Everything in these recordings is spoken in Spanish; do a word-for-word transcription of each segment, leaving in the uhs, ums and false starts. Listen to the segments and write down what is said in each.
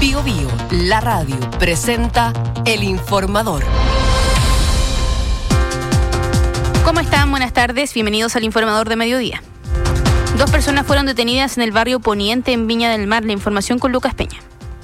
Bio Bio, la radio, presenta El Informador. ¿Cómo están? Buenas tardes, bienvenidos al Informador de Mediodía. Dos personas fueron detenidas en el barrio Poniente, en Viña del Mar. La información con Lucas Peña.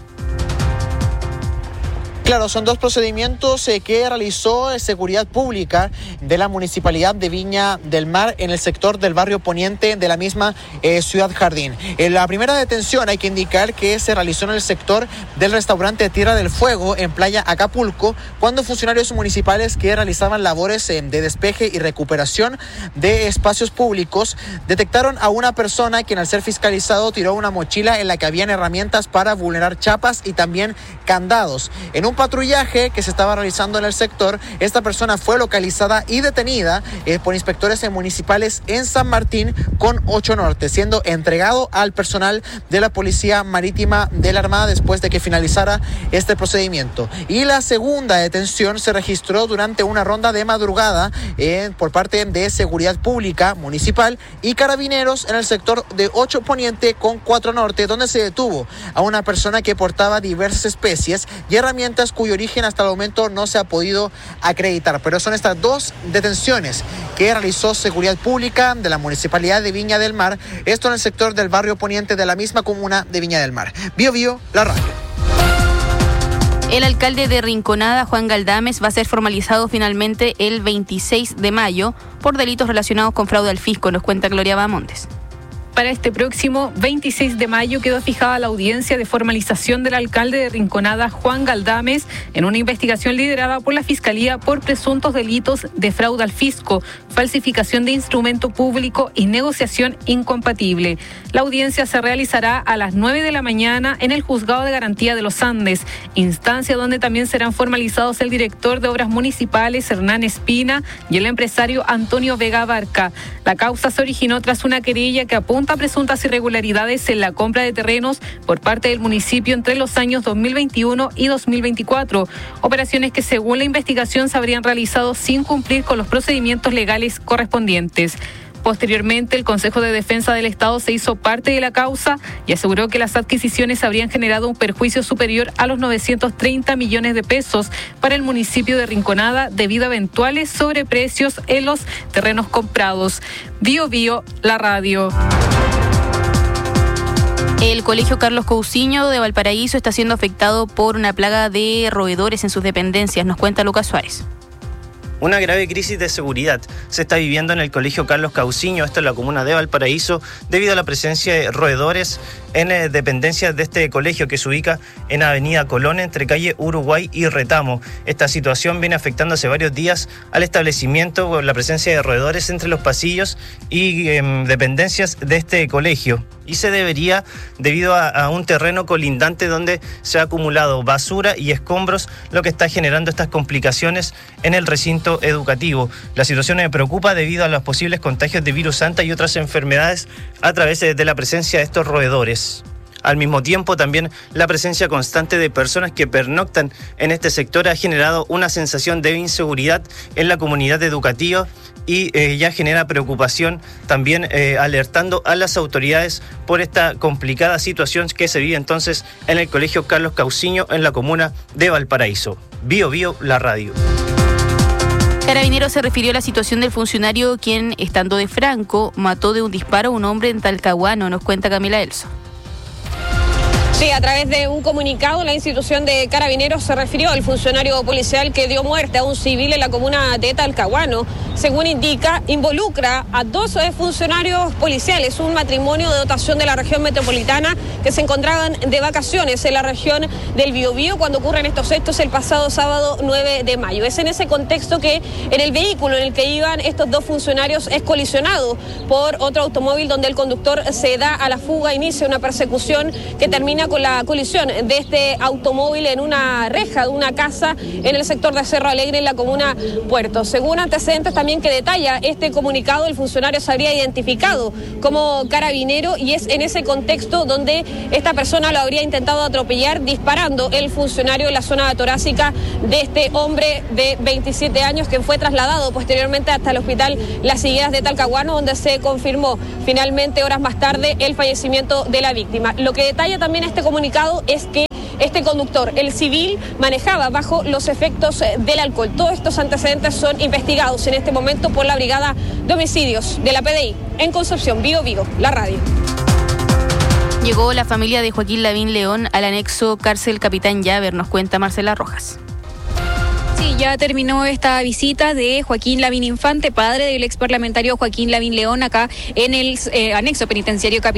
Claro, son dos procedimientos eh, que realizó eh, Seguridad Pública de la Municipalidad de Viña del Mar en el sector del barrio Poniente de la misma eh, Ciudad Jardín. En la primera detención hay que indicar que se realizó en el sector del restaurante Tierra del Fuego en Playa Acapulco, cuando funcionarios municipales que realizaban labores eh, de despeje y recuperación de espacios públicos detectaron a una persona quien, al ser fiscalizado, tiró una mochila en la que habían herramientas para vulnerar chapas y también candados. En un patrullaje que se estaba realizando en el sector, esta persona fue localizada y detenida eh, por inspectores municipales en San Martín con ocho Norte, siendo entregado al personal de la Policía Marítima de la Armada después de que finalizara este procedimiento. Y la segunda detención se registró durante una ronda de madrugada eh, por parte de Seguridad Pública Municipal y Carabineros en el sector de ocho Poniente con cuatro Norte, donde se detuvo a una persona que portaba diversas especies y herramientas cuyo origen hasta el momento no se ha podido acreditar. Pero son estas dos detenciones que realizó Seguridad Pública de la Municipalidad de Viña del Mar, esto en el sector del barrio Poniente de la misma comuna de Viña del Mar. Bio Bio, la radio. El alcalde de Rinconada, Juan Galdames, va a ser formalizado finalmente el veintiséis de mayo por delitos relacionados con fraude al fisco, nos cuenta Gloria Bamontes. Para este próximo veintiséis de mayo quedó fijada la audiencia de formalización del alcalde de Rinconada, Juan Galdames, en una investigación liderada por la Fiscalía por presuntos delitos de fraude al fisco, falsificación de instrumento público y negociación incompatible. La audiencia se realizará a las nueve de la mañana en el Juzgado de Garantía de los Andes, instancia donde también serán formalizados el director de Obras Municipales, Hernán Espina, y el empresario Antonio Vega Barca. La causa se originó tras una querella que apunta a presuntas irregularidades en la compra de terrenos por parte del municipio entre los años dos mil veintiuno y dos mil veinticuatro. Operaciones que, según la investigación, se habrían realizado sin cumplir con los procedimientos legales correspondientes. Posteriormente, el Consejo de Defensa del Estado se hizo parte de la causa y aseguró que las adquisiciones habrían generado un perjuicio superior a los novecientos treinta millones de pesos para el municipio de Rinconada debido a eventuales sobreprecios en los terrenos comprados. Bio Bio, la radio. El Colegio Carlos Cousiño de Valparaíso está siendo afectado por una plaga de roedores en sus dependencias, nos cuenta Lucas Suárez. Una grave crisis de seguridad se está viviendo en el Colegio Carlos Cousiño, esto en la comuna de Valparaíso, debido a la presencia de roedores en eh, dependencias de este colegio que se ubica en Avenida Colón, entre calle Uruguay y Retamo. Esta situación viene afectando hace varios días al establecimiento por la presencia de roedores entre los pasillos y eh, dependencias de este colegio. Y se debería debido a, a un terreno colindante donde se ha acumulado basura y escombros, lo que está generando estas complicaciones en el recinto educativo. La situación me preocupa debido a los posibles contagios de virus Santa y otras enfermedades a través de la presencia de estos roedores. Al mismo tiempo, también la presencia constante de personas que pernoctan en este sector ha generado una sensación de inseguridad en la comunidad educativa y eh, ya genera preocupación, también eh, alertando a las autoridades por esta complicada situación que se vive entonces en el Colegio Carlos Cousiño en la comuna de Valparaíso. Bio Bio, la radio. Carabineros se refirió a la situación del funcionario quien, estando de franco, mató de un disparo a un hombre en Talcahuano, nos cuenta Camila Elso. Sí, a través de un comunicado, la institución de Carabineros se refirió al funcionario policial que dio muerte a un civil en la comuna de Talcahuano. Según indica, involucra a dos funcionarios policiales, un matrimonio de dotación de la región metropolitana que se encontraban de vacaciones en la región del Biobío cuando ocurren estos hechos el pasado sábado nueve de mayo. Es en ese contexto que en el vehículo en el que iban estos dos funcionarios es colisionado por otro automóvil donde el conductor se da a la fuga, inicia una persecución que termina con la colisión de este automóvil en una reja de una casa en el sector de Cerro Alegre en la comuna Puerto. Según antecedentes también que detalla este comunicado, el funcionario se habría identificado como carabinero y es en ese contexto donde esta persona lo habría intentado atropellar disparando el funcionario en la zona torácica de este hombre de veintisiete años que fue trasladado posteriormente hasta el hospital Las Higueras de Talcahuano, donde se confirmó finalmente horas más tarde el fallecimiento de la víctima. Lo que detalla también este comunicado es que este conductor. El civil manejaba bajo los efectos del alcohol. Todos estos antecedentes son investigados en este momento por la Brigada de Homicidios de la P D I en Concepción. Vigo, Vigo, la radio. Llegó la familia de Joaquín Lavín León al anexo cárcel Capitán Llaver, nos cuenta Marcela Rojas. Sí, ya terminó esta visita de Joaquín Lavín Infante, padre del ex parlamentario Joaquín Lavín León, acá en el eh, anexo penitenciario Capitán